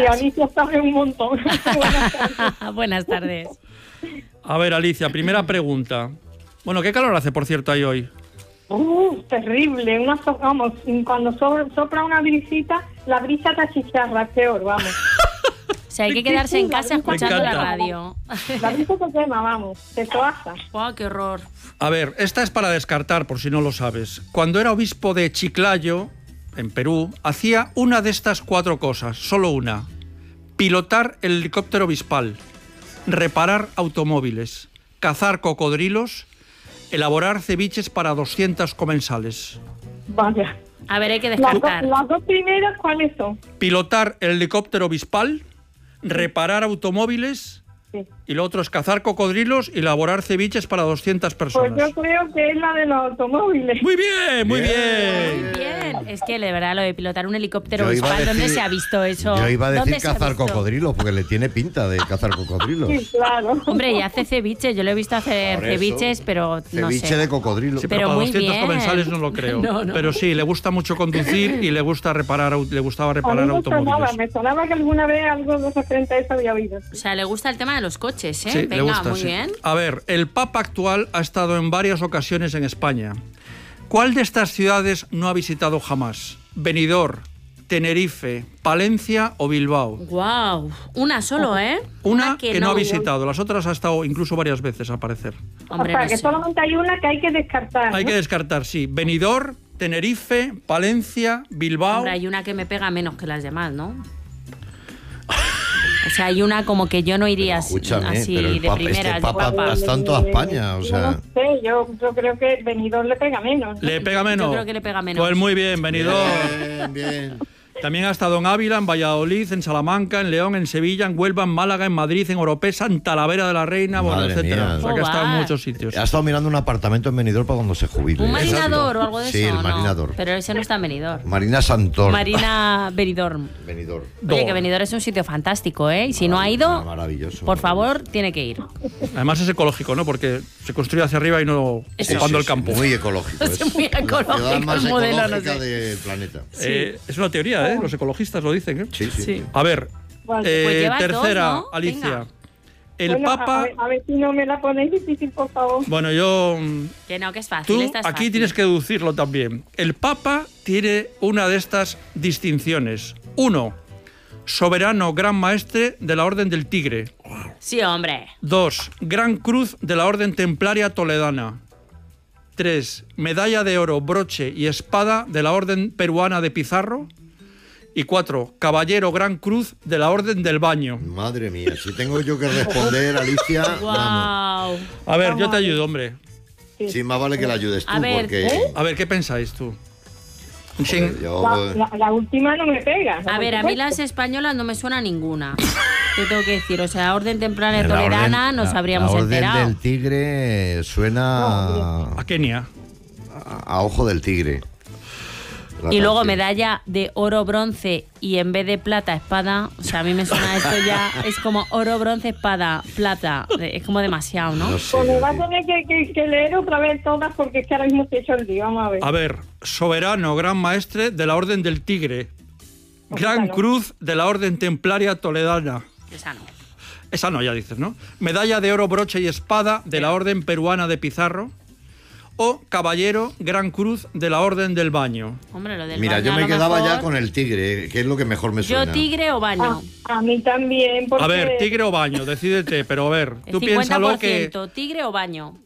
Sí, Alicia sabe un montón. Buenas tardes. A ver, Alicia, primera pregunta. Bueno, ¿qué calor hace, por cierto, ahí hoy? Terrible. Vamos, cuando sopla una brisita, la brisa te achicharra, peor, vamos. O sea, hay que quedarse en casa escuchando la radio. La brisa te quema, vamos, te toaza. ¡Wow, qué horror! A ver, esta es para descartar, por si no lo sabes. Cuando era obispo de Chiclayo, en Perú, hacía una de estas 4 cosas, solo una. Pilotar el helicóptero obispal, reparar automóviles, cazar cocodrilos, elaborar ceviches para 200 comensales. Vaya. A ver, hay que descartar. Las dos primeras, ¿cuáles son? Pilotar el helicóptero obispal, reparar automóviles, sí. Y lo otro es cazar cocodrilos y elaborar ceviches para 200 personas. Pues yo creo que es la de los automóviles. Muy bien, muy bien. Muy bien. Es que, de verdad, lo de pilotar un helicóptero obispal, ¿dónde se ha visto eso? Yo iba a decir ¿Dónde se ha cazar visto? cocodrilos, porque le tiene pinta de cazar cocodrilos. Sí, claro. Hombre, y hace ceviches. Yo lo he visto hacer Por eso. ceviches, pero no Ceviche sé. de cocodrilo. Sí, pero Pero para muy 200 bien. comensales no lo creo. No. Pero sí, le gusta mucho conducir y le gustaba reparar A mí automóviles. me sonaba que alguna vez algo de referente a eso había oído. O sea, le gusta el tema de los coches, ¿eh? Sí, le Venga, gusta, muy sí. bien. A ver, el Papa actual ha estado en varias ocasiones en España. ¿Cuál de estas ciudades no ha visitado jamás? ¿Benidorm, Tenerife, Palencia o Bilbao? Guau. Una solo, ¿eh? Una que no ha visitado, las otras ha estado incluso varias veces, al parecer. Hombre, o sea, no que sé. solamente hay una que hay que descartar. Hay ¿no? que descartar, sí. Benidorm, Tenerife, Palencia, Bilbao. Hombre, hay una que me pega menos que las demás, ¿no? O sea, hay una como que yo no iría Escúchame, así pero el de Papa, primeras. este Papa está en toda España, o Yo sea... no sé, yo creo que Benidorm le pega menos. ¿Le pega menos? Yo creo que le pega menos. Pues muy bien, Benidorm. Bien, bien. También ha estado en Ávila, en Valladolid, en Salamanca, en León, en Sevilla, en Huelva, en Málaga, en Madrid, en Oropesa, en Talavera de la Reina, bueno, Madre etcétera. mía. O sea que ha estado en Joder. muchos sitios. Ha estado mirando un apartamento en Benidorm para cuando se jubile. ¿Un marinador o algo de Sí, eso? el No, marinador. pero ese no está en Benidorm. Marina Santor. Marina Benidorm. Benidorm. Oye, que Benidorm es un sitio fantástico, ¿eh? Y si no ha ido, Maravilloso. por favor, tiene que ir. Además es ecológico, ¿no? Porque se construye hacia arriba y no Eso. ocupando el campo. Muy ecológico. Es muy ecológico La ciudad más el modelo, no ecológica sé. del planeta. Es una teoría, ¿eh? Los ecologistas lo dicen, ¿eh? Sí, sí. Sí. A ver, Vale. Pues llevas tercera, dos, ¿no? Alicia. Venga. El Bueno, Papa... a ver si no me la ponéis difícil, por favor. Bueno, yo... Que no, que es fácil. Tú esta es aquí fácil. tienes que deducirlo también. El Papa tiene una de estas distinciones. 1. Soberano Gran Maestre de la Orden del Tigre. Sí, hombre. 2. Gran Cruz de la Orden Templaria Toledana. 3. Medalla de oro, broche y espada de la Orden Peruana de Pizarro. Y 4. Caballero Gran Cruz de la Orden del Baño. Madre mía, si tengo yo que responder, Alicia, vamos. Wow. A ver, yo te ayudo, hombre. Sí, más vale que la ayudes tú, A ver, porque... A ver, ¿qué pensáis tú? Joder, yo- La última no me pega. A ver, a mí las españolas no me suena ninguna. Te tengo que decir, o sea, Orden Templaria la Toledana orden- nos habríamos La Orden enterado. del Tigre suena A Kenia. a Ojo del Tigre. La Y luego canción. medalla de oro, bronce y en vez de plata, espada. O sea, a mí me suena esto ya, es como oro, bronce, espada, plata. Es como demasiado, ¿no? No sé, Pues me va a tío. tener que leer otra vez todas porque es que ahora mismo estoy hecho el día. Vamos a ver. A ver, Soberano Gran Maestre de la Orden del Tigre. Gran Esa no. Cruz de la Orden Templaria Toledana. Esa no. Esa no, ya dices, ¿no? Medalla de oro, broche y espada de la Orden Peruana de Pizarro. O Caballero Gran Cruz de la Orden del Baño. Hombre, lo del Mira, baño yo a me lo quedaba mejor- ya con el Tigre, que es lo que mejor me suena. Yo tigre o baño. A mí también. Porque... A ver, tigre o baño, decídete, pero a ver, tú piénsalo que... 50% tigre o baño.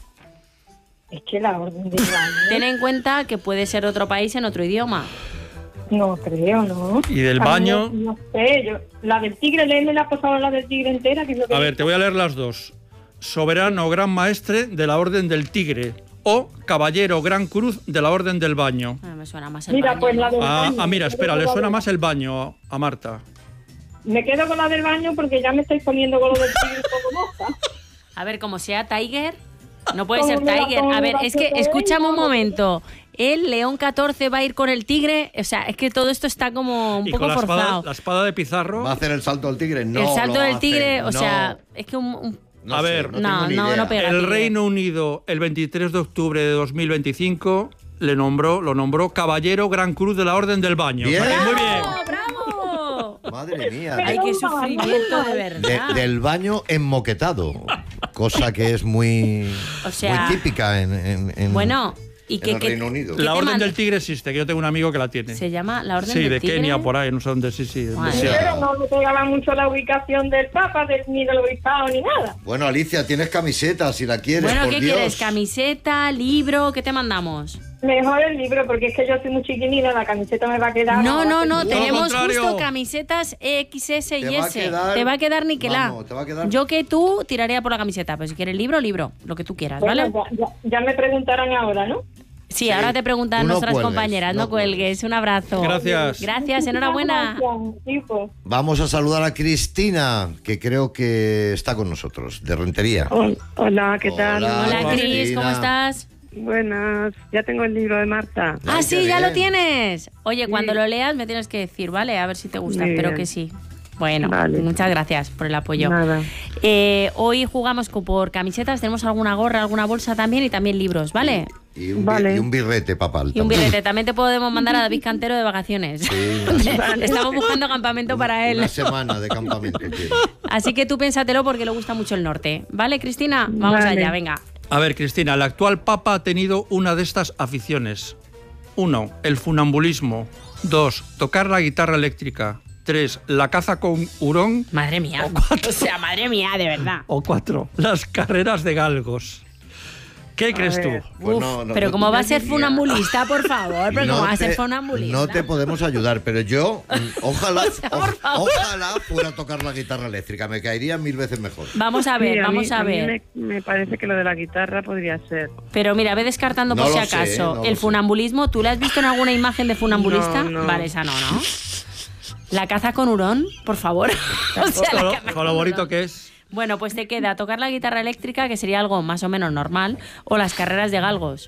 Es que la orden del baño. Ten en cuenta que puede ser otro país en otro idioma. No creo, ¿no? ¿Y del A mí baño? No sé, yo. La del tigre, léeme la pasada la del tigre entera. Que es lo que A ver, te voy a leer las dos. Soberano Gran Maestre de la Orden del Tigre. O Caballero Gran Cruz de la Orden del Baño. Me suena más el Mira, baño. pues la del baño. Mira, espera, le suena más el baño a Marta. Me quedo con la del baño porque ya me estáis poniendo con lo del tigre como moza. A ver, como sea Tiger, no puede Como ser me la- Tiger. como A me ver, la es que hace escúchame un ella. momento. El León 14 va a ir con el tigre. O sea, es que todo esto está como un Y poco con forzado. la espada de Pizarro. ¿Va a hacer el salto del Tigre? No. El salto lo va del a tigre, hacer, o no. sea, es que No A sé, ver, no, no, tengo ni no, idea. no pega. El Tigre. Reino Unido, el 23 de octubre de 2025, lo nombró Caballero Gran Cruz de la Orden del Baño. Bien. Muy bien. ¡Bravo! Madre mía. Ay, qué sufrimiento de verdad. Del baño enmoquetado, cosa que es muy, O sea, muy típica en Bueno, ¿y en qué, el qué- Reino Unido. qué La te Orden manda? del Tigre existe, que yo tengo un amigo que la tiene. ¿Se llama la Orden Sí, del de Tigre? Kenia, por ahí, no sé dónde, sí. Madre Sí. mía. Pero no me pegaba mucho la ubicación del Papa, ni del obispado, ni nada. Bueno, Alicia, tienes camiseta si la quieres, Bueno, por ¿qué Dios. quieres? ¿Camiseta, libro? ¿Qué te mandamos? Mejor el libro, porque es que yo soy muy chiquinina, la camiseta me va a quedar... No, Todo tenemos lo contrario. justo camisetas XS y Te va a S. quedar- Te va a quedar niquelá. vamos, te va a quedar- Yo que tú tiraría por la camiseta, pero si quieres libro, lo que tú quieras, Bueno, ¿vale? ya me preguntarán ahora, ¿no? Sí, ahora te preguntan Tú no nuestras cuelgues, compañeras, no no cuelgues. Un abrazo. Gracias. Gracias, enhorabuena. Gracias, tipo. Vamos a saludar a Cristina, que creo que está con nosotros, de Rentería. Hola, ¿qué tal? Hola. Hola, Cris, Cristina. ¿cómo estás? Buenas, ya tengo el libro de Marta. Ay, Ah, sí, qué ya lo bien. tienes. Oye, Sí. cuando lo leas me tienes que decir, ¿vale? A ver si te gusta, Muy espero bien. que sí. Bueno, Vale. muchas gracias por el apoyo. Nada. Hoy jugamos por camisetas, tenemos alguna gorra, alguna bolsa también y también libros, ¿vale? Y un, Vale. y un birrete papal. Y un también. birrete. También te podemos mandar a David Cantero de vacaciones. Sí, Estamos buscando campamento para él. Una semana de campamento. quiere. Así que tú piénsatelo porque le gusta mucho el norte. ¿Vale, Cristina? Vamos Vale. allá, venga. A ver, Cristina, el actual Papa ha tenido una de estas aficiones. 1. El funambulismo. 2. Tocar la guitarra eléctrica. 3. La caza con hurón. Madre mía. O sea, madre mía, de verdad. O 4. Las carreras de galgos. ¿Qué crees tú? ver. Pues Uf, no, no, pero no ¿cómo te va a ser diría. funambulista, por favor? Pero ¿cómo va a ser funambulista? no te podemos ayudar, pero yo, ojalá, por favor. ojalá fuera a tocar la guitarra eléctrica. Me caería 1000 veces mejor. Vamos a ver, Sí, vamos a mí ver. me parece que lo de la guitarra podría ser. Pero mira, ve descartando No por si lo sé, acaso. no lo El sé. funambulismo, ¿tú le has visto en alguna imagen de funambulista? No, no. Vale, esa no, ¿no? La caza con hurón, por favor. O sea, la Con lo- caza con lo con bonito hurón. que es. Bueno, pues te queda tocar la guitarra eléctrica, que sería algo más o menos normal, o las carreras de galgos.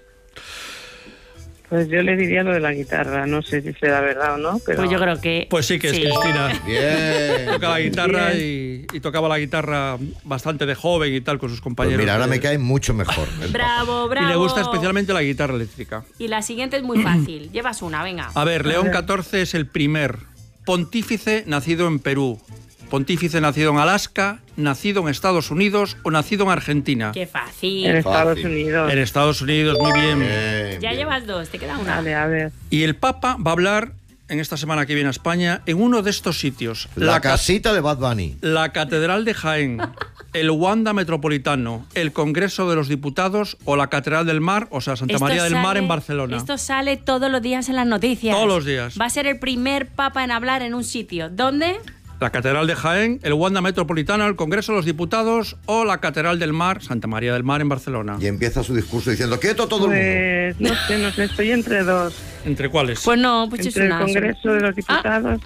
Pues yo le diría lo de la guitarra, no sé si será verdad o no, pero... Pues yo creo que... Pues sí que es Cristina. Bien. Toca la guitarra y tocaba la guitarra bastante de joven y tal con sus Pues compañeros. mira, ahora me cae mucho mejor. el Bravo, Y bravo. le gusta especialmente la guitarra eléctrica. Y la siguiente es muy fácil. Llevas una, venga. A ver, León XIV es el primer pontífice nacido en Perú, pontífice nacido en Alaska, nacido en Estados Unidos o nacido en Argentina. Qué En fácil. Estados Fácil. Unidos. En Estados Unidos, muy bien. Bien, Ya bien. llevas dos, te queda una. Vale, a ver. Y el Papa va a hablar en esta semana que viene a España en uno de estos sitios. La ca- casita de Bad Bunny. la Catedral de Jaén, el Wanda Metropolitano, el Congreso de los Diputados o la Catedral del Mar, o sea, Santa Esto María del Mar sale- en Barcelona. Esto sale todos los días en las noticias. Todos los días. Va a ser el primer papa en hablar en un sitio. ¿Dónde? La Catedral de Jaén, el Wanda Metropolitano, el Congreso de los Diputados o la Catedral del Mar, Santa María del Mar en Barcelona. Y empieza su discurso diciendo, quieto todo el mundo. Pues no sé, estoy entre dos. ¿Entre cuáles? Pues no, pues es Entre el una. Congreso de los Diputados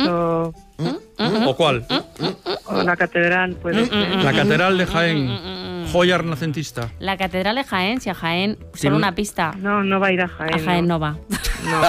¿O cuál? o la Catedral, puede ser. La Catedral de Jaén, joya renacentista. La Catedral de Jaén, si a Jaén, Sí. solo una pista. No, no va a ir a Jaén. A Jaén no va. No.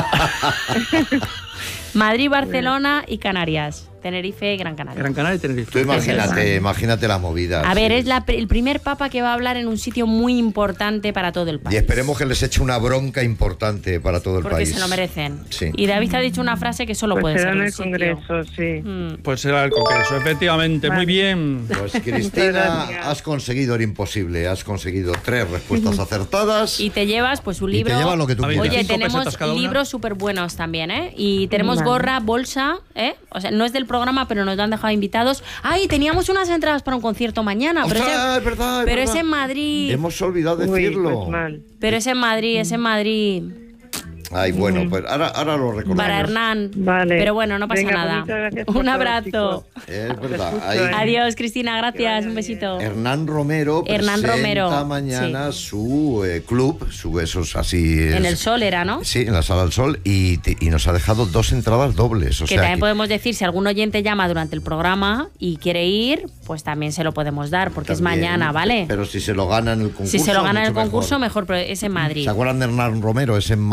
Madrid, Barcelona y Canarias. Tenerife y Gran Canaria. Gran Canaria y Tenerife. Tú imagínate la movida. A ver, sí. es el primer papa que va a hablar en un sitio muy importante para todo el Y país. esperemos que les eche una bronca importante para todo el Porque país. se lo merecen. Sí. Y David ha dicho una frase que solo Pues puede será ser en un el sitio. Congreso, sí. Pues será el Congreso, efectivamente. Vale. Muy bien. Pues Muchas Cristina, gracias. has conseguido el imposible. Has conseguido 3 respuestas acertadas. Y te llevas pues un Y te libro. llevas lo que tú Oye, quieras. Oye, 5 tenemos pesetas cada una. libros súper buenos también, ¿eh? Y tenemos Vale. gorra, bolsa, ¿eh? O sea, no es del programa, pero nos lo han dejado invitados. ¡Ay! Teníamos unas entradas para un concierto mañana. Pero, ¡Ostras, es verdad, es pero es verdad! en Madrid. Hemos olvidado Uy, decirlo. pues mal. Pero es en Madrid, es en Madrid. Ay, bueno, pues ahora lo recordamos. Para Hernán. Vale. Pero bueno, no pasa Venga, pues nada. muchas gracias por Un todo, abrazo. chicos. Es verdad. Te Ahí, escucho, Adiós, Cristina, gracias. vaya Un besito. bien. Hernán Romero Hernán presenta Romero, mañana su club, esos así... En el Sol era, ¿no? Sí, en la Sala del Sol, y nos ha dejado 2 entradas dobles. O Que sea también que- podemos decir, si algún oyente llama durante el programa y quiere ir, pues también se lo podemos dar, porque es también, mañana, ¿vale? Pero si se lo gana en el concurso... Si se lo gana en el mucho concurso, mejor. mejor, pero es en Madrid. ¿Se acuerdan de Hernán Romero, ese maravilloso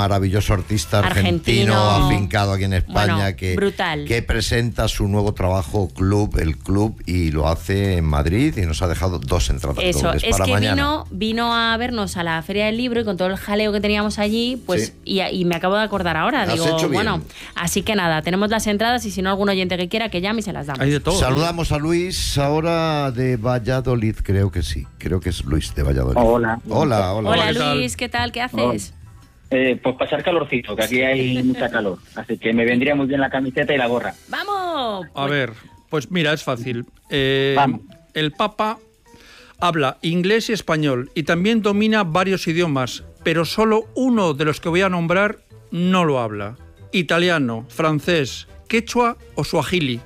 maravilloso artista argentino afincado aquí en España, brutal, que presenta su nuevo trabajo El Club, y lo hace en Madrid, y nos ha dejado 2 entradas dobles para mañana. Vino a vernos a la Feria del Libro, y con todo el jaleo que teníamos allí, pues y me acabo de acordar ahora. Has digo, hecho bien. Bueno, así que nada, tenemos las entradas, y si no, algún oyente que quiera que llame y se las damos. Hay de todo. Saludamos a Luis ahora de Valladolid, creo que sí. Creo que es Luis de Valladolid. Hola. Hola. Hola, ¿qué tal? Luis, ¿qué tal? ¿Qué haces? Pues pasar calorcito, que aquí hay mucha calor. Así que me vendría muy bien la camiseta y la gorra. ¡Vamos! A ver, pues mira, es fácil. Vamos. El Papa habla inglés y español y también domina varios idiomas, pero solo uno de los que voy a nombrar no lo habla. Italiano, francés, quechua o suajili.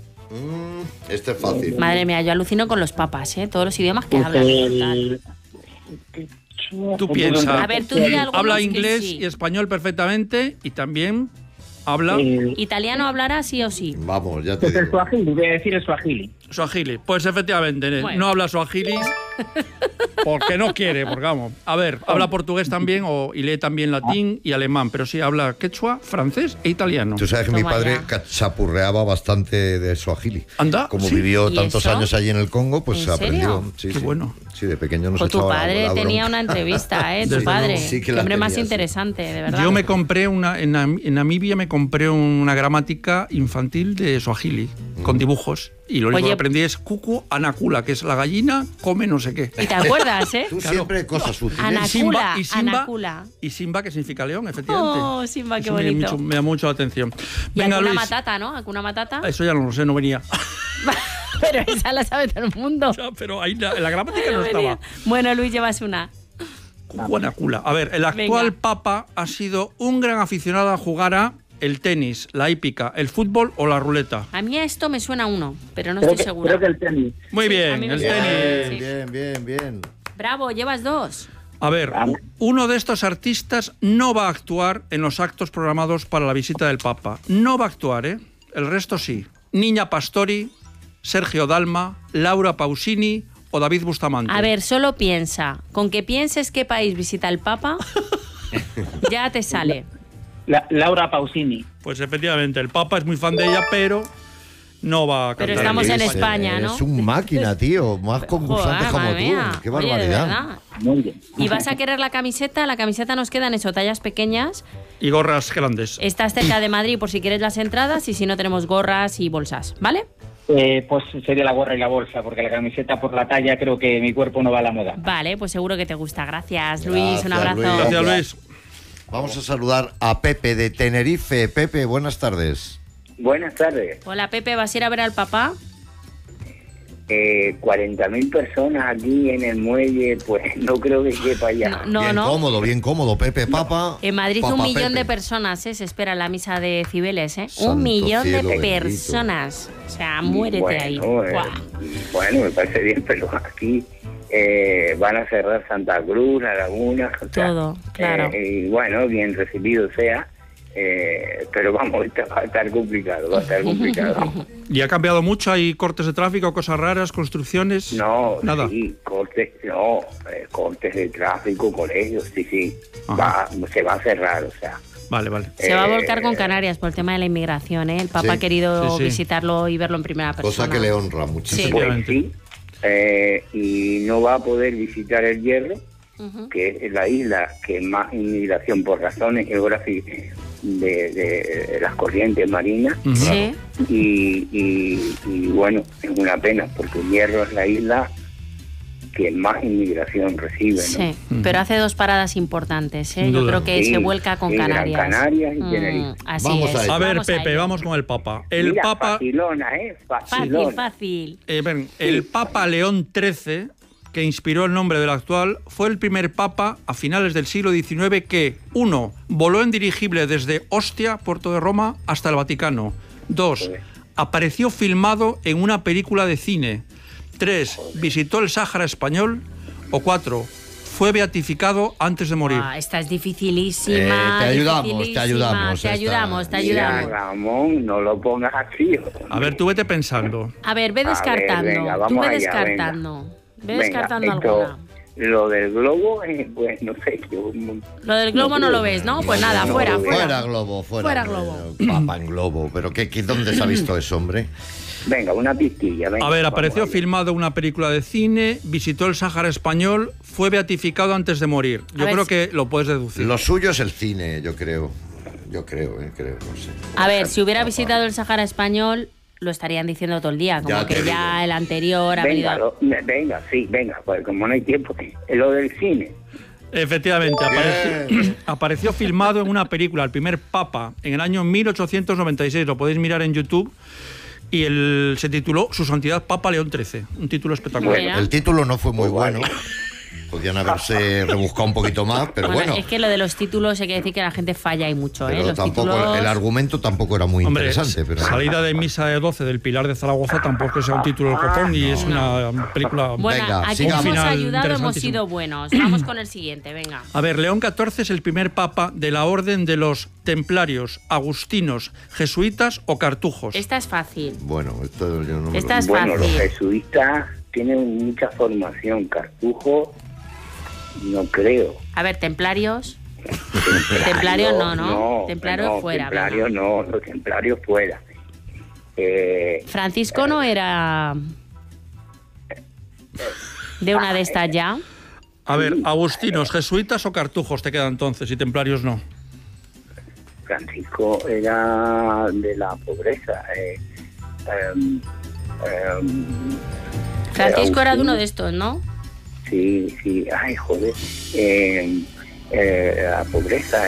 Este es fácil. Madre mía, yo alucino con los papas, ¿eh? Todos los idiomas que hablan. Total. Tú piensas. A ver, tú di algunos Habla que inglés sí. y español perfectamente y también habla Italiano hablará sí o sí. Vamos, ya te Pues el digo. suajili, voy a decir el suajili. suajili. Pues efectivamente, Bueno. no habla suajili porque no quiere, porque vamos. A ver, habla portugués también y lee también latín y alemán, pero sí habla quechua, francés e italiano. Tú sabes que mi Toma padre ya. chapurreaba bastante de suajili. Anda, Como sí. vivió ¿Y tantos eso? años allí en el Congo, pues ¿En se aprendió. serio? Sí, Qué sí. bueno. Sí, de pequeño nos Pues tu echaba padre la tenía bronca. una entrevista, ¿eh? Tu Desde padre. luego. Sí que Qué la hombre más tenía, sí. interesante, de verdad. Yo me compré en Namibia me compré una gramática infantil de suajili con dibujos y lo único Oye, que aprendí es cucu anacula, que es la gallina come no sé qué. ¿Y te acuerdas, eh? Tú Claro. siempre cosas útiles. Anacula, Y Simba, anacula. y Simba, que significa león, efectivamente. Oh, Simba, qué Eso bonito. me da mucho la atención. Y Venga, alguna Luis. matata, ¿no? ¿Alguna matata? Eso ya no lo sé, no venía. Pero esa la sabe todo el mundo. Ya, pero ahí en la gramática no Venía. estaba. Bueno, Luis, llevas una. Cuanacula. A ver, el actual Venga. Papa ha sido un gran aficionado a jugar a el tenis, la hípica, el fútbol o la ruleta. A mí esto me suena uno, pero no Creo estoy que, segura. creo que el tenis. Muy Sí, a bien, mí me el suena. tenis. Sí. Bien. Bravo, llevas 2. A ver, Vamos. uno de estos artistas no va a actuar en los actos programados para la visita del Papa. No va a actuar, ¿eh? El resto sí. Niña Pastori, Sergio Dalma, Laura Pausini o David Bustamante. A ver, solo piensa. Con que pienses qué país visita el Papa, ya te sale. Laura Pausini. Pues efectivamente, el Papa es muy fan de ella, pero no va a cantar. Pero estamos en inglés. España, ¿no? Es un máquina, tío. Más concursantes Joder, como madre tú. mía. Qué Oye, de barbaridad. verdad. Muy bien. ¿Y vas a querer la camiseta? La camiseta nos quedan eso, tallas pequeñas. Y gorras grandes. Estás cerca de Madrid por si quieres las entradas, y si no, tenemos gorras y bolsas, ¿vale? Pues sería la gorra y la bolsa, porque la camiseta por la talla creo que mi cuerpo no va a la moda. Vale, pues seguro que te gusta. Gracias, Luis. Gracias, Un abrazo. Luis. Gracias, Luis. Vamos a saludar a Pepe de Tenerife. Pepe, buenas tardes. Buenas tardes. Hola, Pepe, ¿vas a ir a ver al papá? 40.000 personas aquí en el muelle, pues no creo que quepa ya. No, Bien cómodo, Pepe Papa. En Madrid Papa 1 millón Pepe. de personas, se espera en la misa de Cibeles, Santo 1 millón de cielo bendito. personas. O sea, muérete bueno, ahí. Buah. Bueno, me parece bien, pero aquí van a cerrar Santa Cruz, La Laguna. O sea, Todo, claro. Y bueno, bien recibido sea. Pero vamos, va a estar complicado, ¿Y ha cambiado mucho? ¿Hay cortes de tráfico, cosas raras, construcciones? No, Nada. sí, cortes de tráfico, colegios, sí. Ajá. Se va a cerrar, o sea. Vale. Se va a volcar con Canarias por el tema de la inmigración, ¿eh? El Papa Sí, ha querido sí. visitarlo y verlo en primera persona. Cosa que le honra muchísimo. Sí. Pues Efectivamente. sí, y no va a poder visitar el Hierro, Ujú. que es la isla que más inmigración por razones geográficas de las corrientes marinas. Ujú. Sí. Y bueno, es una pena, porque el Hierro es la isla que más inmigración recibe, ¿no? Sí, pero hace 2 paradas importantes, ¿eh? Sin Yo duda. creo que Sí, se vuelca con sí, Gran Canarias. Canarias y Tenerife. Así Vamos es. a ello. A ver, Vamos Pepe, ello. vamos con el Papa. El Mira, Papa... facilona, facilona. Fácil. El Papa León XIII, que inspiró el nombre del actual, fue el primer papa a finales del siglo XIX que, 1, voló en dirigible desde Ostia, puerto de Roma, hasta el Vaticano. 2, apareció filmado en una película de cine. 3, visitó el Sáhara español. O 4, fue beatificado antes de morir. Esta es dificilísima. Te ayudamos, dificilísima. te ayudamos, Te esta. ayudamos, te Mira, ayudamos. Ramón, no lo pongas así. A ver, tú vete pensando. A ver, ve A ver, descartando. venga, Tú vamos ve allá, descartando. Ve Venga, descartando esto, alguna. Lo del globo, pues no sé. Lo del globo no lo ves, ¿no? Pues nada, fuera. Fuera globo, fuera globo. Papa en globo. ¿Pero dónde se ha visto eso, hombre? Venga, una pistilla. Venga, a ver, apareció filmado una película de cine, visitó el Sáhara español, fue beatificado antes de morir. Yo creo que lo puedes deducir. Lo suyo es el cine, yo creo. Creo, no sé. A ver, si hubiera visitado el Sáhara español, lo estarían diciendo todo el día, como que ya el anterior ha venido. Venga, pues como no hay tiempo, lo del cine. Efectivamente, apareció filmado en una película, El primer Papa, en el año 1896, lo podéis mirar en YouTube, y se tituló Su Santidad Papa León XIII, un título espectacular. Bueno, el título no fue muy bueno. Podían haberse rebuscado un poquito más, pero bueno. Es que lo de los títulos hay que decir que la gente falla y mucho, pero los tampoco, títulos... el argumento tampoco era muy interesante. Pero... Salida de misa de 12 del Pilar de Zaragoza tampoco sea un título del copón y es una película... Bueno, venga, aquí hemos ayudado, hemos sido buenos. Vamos con el siguiente, venga. A ver, León XIV es el primer papa de la orden de los templarios, agustinos, jesuitas o cartujos. Esta es fácil. Bueno, esto yo no me Esta es fácil. Bueno, los jesuitas tienen mucha formación, cartujos... No creo. A ver, templarios. Templarios no. Templarios fuera. Templarios no, los templarios fuera. Francisco no era de una de estas ya. A ver, agustinos, jesuitas o cartujos te quedan entonces y templarios no. Francisco era de la pobreza. Francisco era de uno de estos, ¿no? Sí, ay, joder. La pobreza.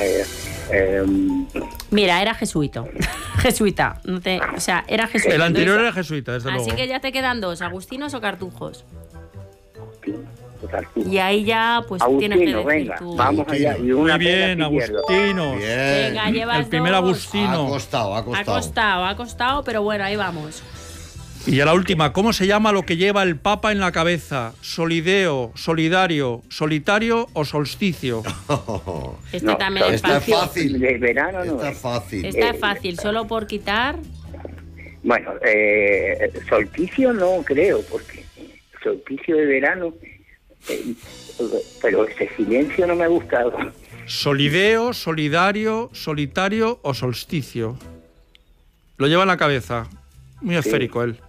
Mira, era jesuita. O sea, era jesuita. El anterior era jesuita, desde luego. Así que ya te quedan dos, agustinos o cartujos. Cartujos. Y ahí ya, pues Agustino, tienes que decir venga, tú. vamos allá. Y Muy bien, agustinos. Bien. Venga, llevas El primer dos. agustino. Ha costado, pero bueno, ahí vamos. Y ya la última, ¿cómo se llama lo que lleva el Papa en la cabeza? ¿Solideo, solidario, solitario o solsticio? También es fácil. Está fácil. De verano no Está es. fácil. Esta es fácil, solo por quitar. Bueno, solsticio no creo, porque solsticio de verano, pero ese silencio no me ha gustado. ¿Solideo, solidario, solitario o solsticio? Lo lleva en la cabeza. Muy esférico él.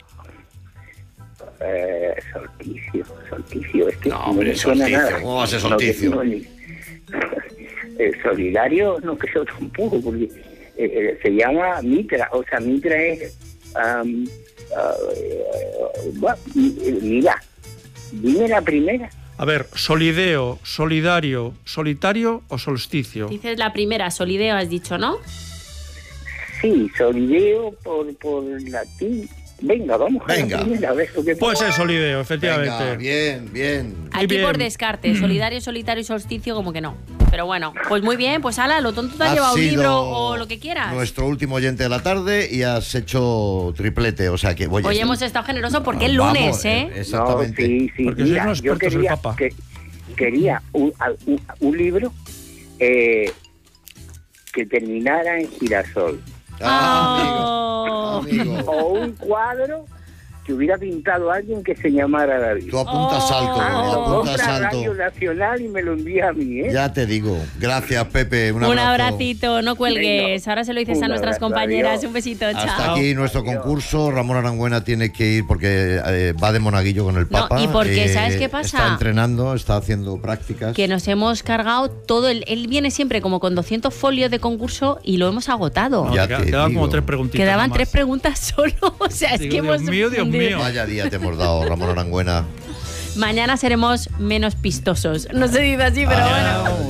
Solsticio, es que No, hombre, me suena solsticio. nada. ¿Cómo va a ser solsticio? Solidario no creo tampoco, porque se llama Mitra, o sea, Mitra es... mira, dime la primera. A ver, solideo, solidario, solitario o solsticio. Dices la primera, solideo has dicho, ¿no? Sí, solideo por latín. Venga, vamos a la primera, a ver lo que Puede ser solideo, efectivamente. Venga, bien. Aquí por descarte, solidario, solitario y solsticio, como que no. Pero bueno, pues muy bien, pues ala, lo tonto te has llevado un libro o lo que quieras. Nuestro último oyente de la tarde y has hecho triplete, o sea que... Hoy hemos estado generosos porque es lunes, ¿eh? Exactamente. No, sí. Porque Mira, sois yo unos expertos, el Papa. quería un libro que terminara en girasol. Amigo. O un cuadro que hubiera pintado a alguien que se llamara David. Tú apuntas Radio Nacional y me lo envía a mí, ¿eh? Ya te digo. Gracias, Pepe. Un abrazo. Un abracito, no cuelgues. Ahora se lo dices a nuestras compañeras. Adiós. Un besito, chao. Hasta aquí nuestro concurso. Ramón Arangüena tiene que ir porque va de monaguillo con el Papa. No, y porque, ¿sabes qué pasa? Está entrenando, está haciendo prácticas. Que nos hemos cargado todo. Él viene siempre como con 200 folios de concurso y lo hemos agotado. No, quedaban como 3 preguntitas. Quedaban 3 preguntas solo. O sea, es que hemos... Dios mío. Vaya día te hemos dado, Ramón Arangüena. Mañana seremos menos pistosos. No se dice así, pero bueno.